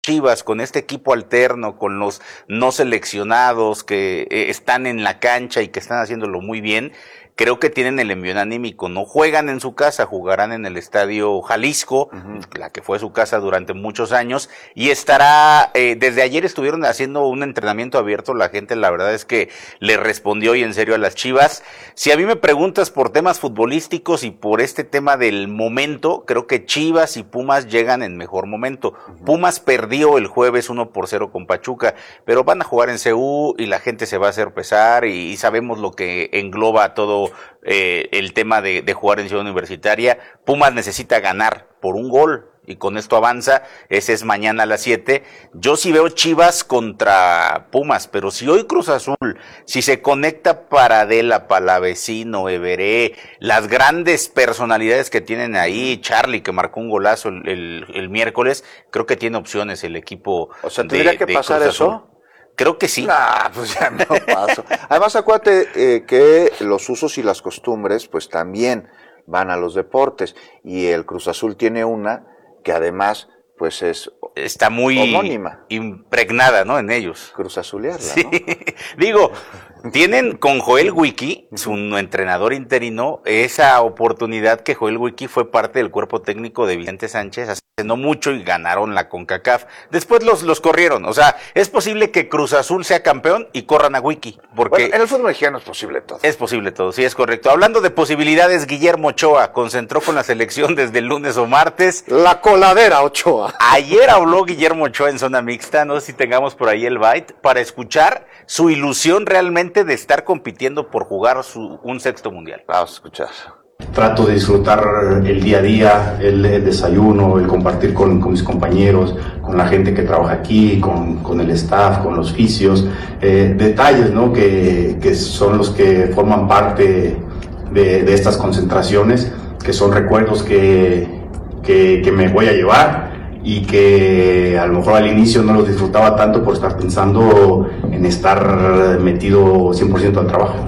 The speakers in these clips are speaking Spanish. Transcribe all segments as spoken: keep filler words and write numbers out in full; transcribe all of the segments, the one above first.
Chivas, con este equipo alterno, con los no seleccionados que eh, están en la cancha y que están haciéndolo muy bien, creo que tienen el envión anímico. No juegan en su casa, jugarán en el Estadio Jalisco, uh-huh. la que fue su casa durante muchos años, y estará, eh, desde ayer estuvieron haciendo un entrenamiento abierto, la gente la verdad es que le respondió y en serio a las Chivas. Si a mí me preguntas por temas futbolísticos y por este tema del momento, creo que Chivas y Pumas llegan en mejor momento. Uh-huh. Pumas perdió el jueves uno por cero con Pachuca, pero van a jugar en C U y la gente se va a hacer pesar y, y sabemos lo que engloba todo Eh, el tema de, de jugar en Ciudad Universitaria. Pumas necesita ganar por un gol y con esto avanza. Ese es mañana a las siete. Yo sí veo Chivas contra Pumas, pero si hoy Cruz Azul, si se conecta Paradela, Palavecino, Everé, las grandes personalidades que tienen ahí, Charlie que marcó un golazo el, el, el miércoles, creo que tiene opciones el equipo. O sea, ¿tendría de, que de pasar Cruz Azul. Eso? Creo que sí. Ah, pues ya no paso. Además, acuérdate eh, que los usos y las costumbres, pues también van a los deportes. Y el Cruz Azul tiene una que además, pues es está muy homónima, impregnada, ¿no? En ellos. Cruz Azulearla, sí. ¿no? Digo, tienen con Joel Wiki, su entrenador interino, esa oportunidad que Joel Wiki fue parte del cuerpo técnico de Vicente Sánchez hace no mucho y ganaron la CONCACAF. Después los los corrieron. O sea, es posible que Cruz Azul sea campeón y corran a Wiki. Porque bueno, en el fútbol mexicano es posible todo. Es posible todo, sí, es correcto. Hablando de posibilidades, Guillermo Ochoa concentró con la selección desde el lunes o martes. La coladera Ochoa. Ayer habló Guillermo Ochoa en zona mixta, no sé si tengamos por ahí el byte, para escuchar su ilusión realmente de estar compitiendo por jugar su, un sexto mundial. Vamos a escuchar. Trato de disfrutar el día a día, el, el desayuno, el compartir con, con mis compañeros, con la gente que trabaja aquí, con, con el staff, con los fisios, eh, detalles, ¿no? que, que son los que forman parte de, de estas concentraciones, que son recuerdos que, que, que me voy a llevar y que a lo mejor al inicio no los disfrutaba tanto por estar pensando en estar metido cien por ciento al trabajo.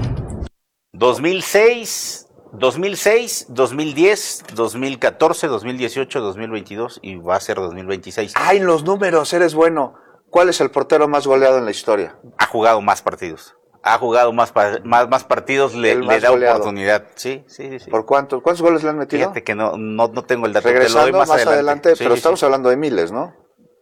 dos mil seis... dos mil seis, dos mil diez, dos mil catorce, dos mil dieciocho, dos mil veintidós y va a ser dos mil veintiséis. Ay, en los números, eres bueno. ¿Cuál es el portero más goleado en la historia? Ha jugado más partidos. Ha jugado más más, más partidos, le, le da goleado. Oportunidad. Sí, sí, sí. ¿Por cuánto? ¿Cuántos goles le han metido? Fíjate que no, no, no tengo el dato. Regresando te lo doy más, más adelante, adelante sí, pero sí, estamos sí. hablando de miles, ¿no?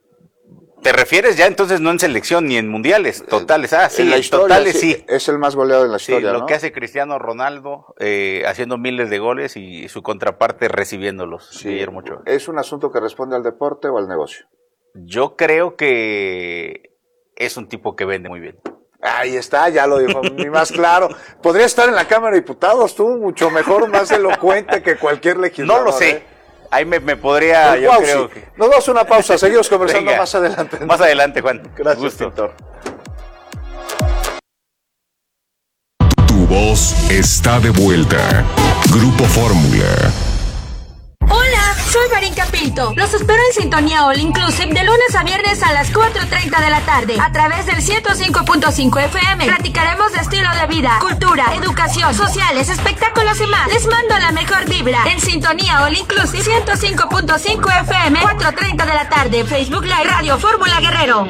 ¿Te refieres ya entonces no en selección ni en mundiales? Totales, ah, sí, en la en historia, totales sí, sí. Es el más goleado en la historia, sí, lo ¿no? que hace Cristiano Ronaldo eh, haciendo miles de goles y su contraparte recibiéndolos, sí. Guillermo Ochoa. ¿Es un asunto que responde al deporte o al negocio? Yo creo que es un tipo que vende muy bien. Ahí está, ya lo dijo ni más claro. Podría estar en la Cámara de Diputados tú, mucho mejor, más elocuente que cualquier legislador. No lo sé. ¿eh? Ahí me, me podría, pues, yo wow, creo sí. que... Nos damos una pausa, seguimos conversando Venga, más adelante. Más adelante, Juan. Gracias, Gusto. Víctor. Tu voz está de vuelta. Grupo Fórmula. Hola, soy Marín Pinto. Los espero en Sintonía All Inclusive de lunes a viernes a las cuatro treinta de la tarde a través del ciento cinco punto cinco F M. Platicaremos de estilo de vida, cultura, educación, sociales, espectáculos y más. Les mando la mejor vibra en Sintonía All Inclusive ciento cinco punto cinco F M, cuatro treinta de la tarde, Facebook Live Radio Fórmula Guerrero.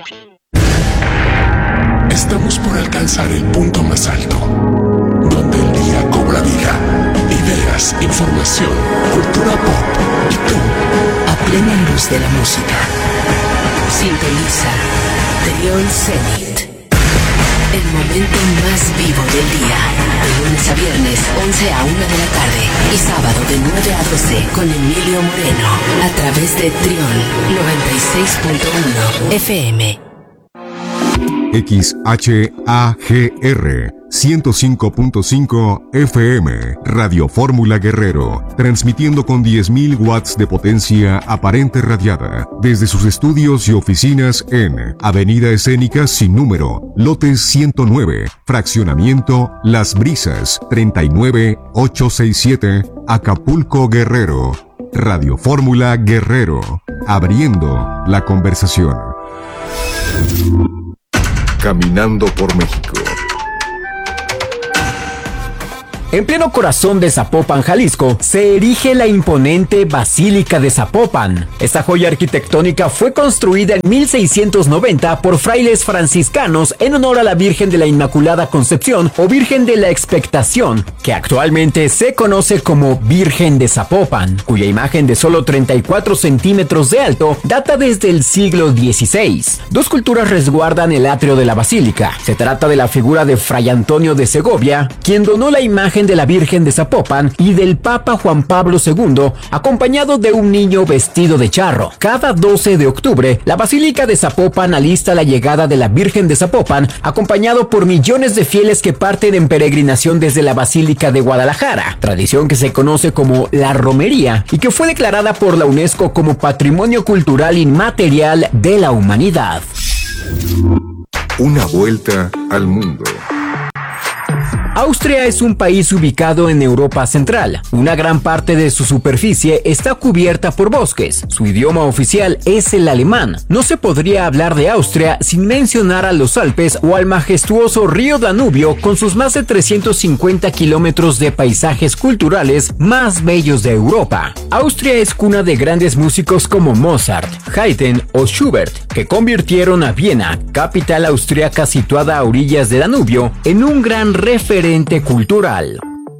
Estamos por alcanzar el punto más alto, donde el día cobra vida. Ideas, información, cultura pop y tú, a plena luz de la música. Sintoniza Trión Zenit, el momento más vivo del día. De lunes a viernes, once a una de la tarde. Y sábado de nueve a doce con Emilio Moreno. A través de Trión noventa y seis punto uno F M. X H A G R ciento cinco punto cinco F M, Radio Fórmula Guerrero, transmitiendo con diez mil watts de potencia aparente radiada, desde sus estudios y oficinas en Avenida Escénica sin número, lote ciento nueve, fraccionamiento Las Brisas, treinta y nueve ochocientos sesenta y siete, Acapulco, Guerrero. Radio Fórmula Guerrero, abriendo la conversación. Caminando por México. En pleno corazón de Zapopan, Jalisco, se erige la imponente Basílica de Zapopan. Esta joya arquitectónica fue construida en mil seiscientos noventa por frailes franciscanos en honor a la Virgen de la Inmaculada Concepción o Virgen de la Expectación, que actualmente se conoce como Virgen de Zapopan, cuya imagen de solo treinta y cuatro centímetros de alto data desde el siglo dieciséis. Dos culturas resguardan el atrio de la basílica. Se trata de la figura de Fray Antonio de Segovia, quien donó la imagen de la Virgen de Zapopan, y del Papa Juan Pablo segundo, acompañado de un niño vestido de charro. Cada doce de octubre, la Basílica de Zapopan alista la llegada de la Virgen de Zapopan, acompañado por millones de fieles que parten en peregrinación desde la Basílica de Guadalajara, tradición que se conoce como la romería y que fue declarada por la UNESCO como Patrimonio Cultural Inmaterial de la Humanidad. Una vuelta al mundo. Austria es un país ubicado en Europa Central. Una gran parte de su superficie está cubierta por bosques. Su idioma oficial es el alemán. No se podría hablar de Austria sin mencionar a los Alpes o al majestuoso río Danubio con sus más de trescientos cincuenta kilómetros de paisajes culturales más bellos de Europa. Austria es cuna de grandes músicos como Mozart, Haydn o Schubert, que convirtieron a Viena, capital austriaca situada a orillas de Danubio, en un gran referente cultural.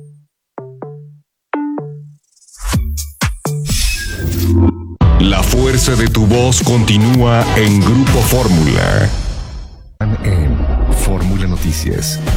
La fuerza de tu voz continúa en Grupo Fórmula. En Fórmula Noticias.